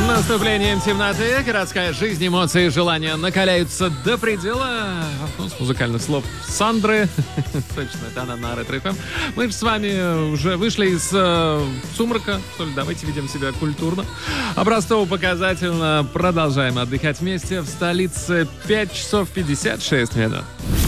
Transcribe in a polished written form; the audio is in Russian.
Наступлением темноты городская жизнь, эмоции и желания накаляются до предела. С музыкальных слов Сандры. Точно, это она на Ретро-ФМ. Мы же с вами уже вышли из сумрака. Что ли, давайте ведем себя культурно. Образцово-показательно продолжаем отдыхать вместе. В столице 5 часов 56 минут.